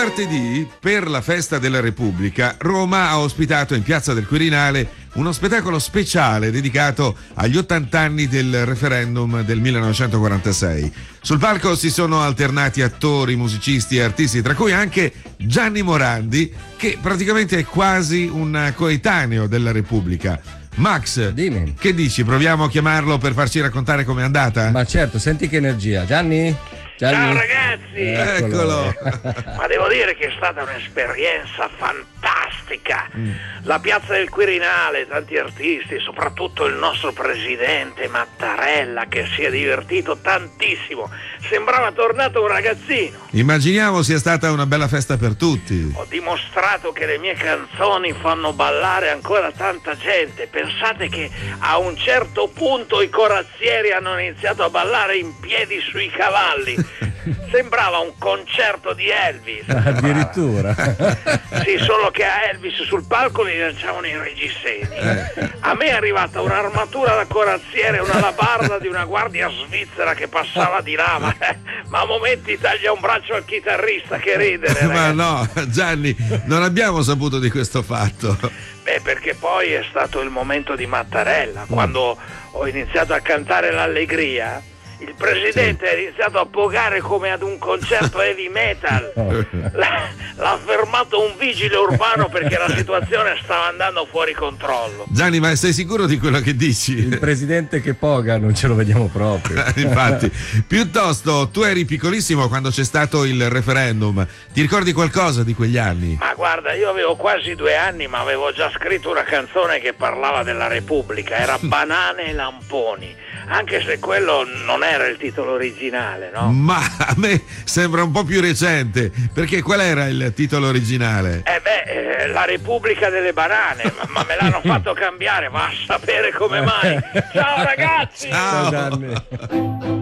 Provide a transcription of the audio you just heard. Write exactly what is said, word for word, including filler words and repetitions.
martedì, per la festa della Repubblica, Roma ha ospitato in Piazza del Quirinale uno spettacolo speciale dedicato agli ottanta anni del referendum del millenovecentoquarantasei. Sul palco si sono alternati attori, musicisti e artisti, tra cui anche Gianni Morandi, che praticamente è quasi un coetaneo della Repubblica. Max, dimmi. Che dici? Proviamo a chiamarlo per farci raccontare com'è andata? Ma certo, senti che energia. Gianni? Gianni? Ciao ragazzi! Eccolo! Ma devo dire che è stata un'esperienza fantastica. Mm. La Piazza del Quirinale, tanti artisti, soprattutto il nostro presidente Mattarella, che si è divertito tantissimo. Sembrava tornato un ragazzino. Immaginiamo sia stata una bella festa per tutti. Ho dimostrato che le mie canzoni fanno ballare ancora tanta gente. Pensate che a un certo punto i corazzieri hanno iniziato a ballare in piedi sui cavalli. Sembrava un concerto di Elvis. Addirittura. Sì, solo che a Elvis sul palco gli lanciavano i reggiseni. A me è arrivata un'armatura da corazziere, una alabarda di una guardia svizzera che passava di là, ma, ma a momenti taglia un braccio al chitarrista, che ridere, ragazzi. Ma no, Gianni, non abbiamo saputo di questo fatto. Beh, perché poi è stato il momento di Mattarella, quando ho iniziato a cantare l'Allegria. Il presidente sì. ha iniziato a pogare come ad un concerto heavy metal. L'ha, l'ha fermato un vigile urbano perché la situazione stava andando fuori controllo. Gianni, ma sei sicuro di quello che dici? Il presidente che poga non ce lo vediamo proprio. Infatti, piuttosto, tu eri piccolissimo quando c'è stato il referendum. Ti ricordi qualcosa di quegli anni? Ma guarda, io avevo quasi due anni, ma avevo già scritto una canzone che parlava della Repubblica. Era Banane e Lamponi. Anche se quello non era il titolo originale, no? Ma a me sembra un po' più recente, perché qual era il titolo originale? Eh beh, eh, La Repubblica delle Banane, ma, ma me l'hanno fatto cambiare, ma a sapere come mai. Ciao ragazzi! Ciao! Ciao Gianni.